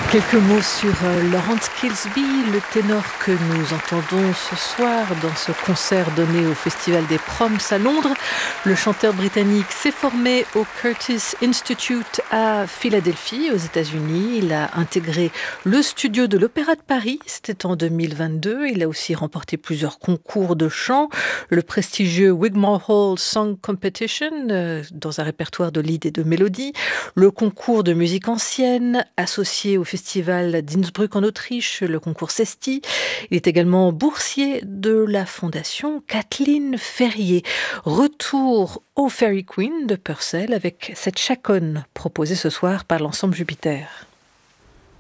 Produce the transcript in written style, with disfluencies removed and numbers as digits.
Quelques mots sur Laurence Kilsby, le ténor que nous entendons ce soir dans ce concert donné au Festival des Proms à Londres. Le chanteur britannique s'est formé au Curtis Institute à Philadelphie, aux États-Unis. Il a intégré le studio de l'Opéra de Paris, c'était en 2022. Il a aussi remporté plusieurs concours de chant, le prestigieux Wigmore Hall Song Competition, dans un répertoire de lead et de mélodie, le concours de musique ancienne, associé au Festival d'Innsbruck en Autriche, le concours Cesti. Il est également boursier de la fondation Kathleen Ferrier. Retour au Fairy Queen de Purcell avec cette chaconne proposée ce soir par l'ensemble Jupiter.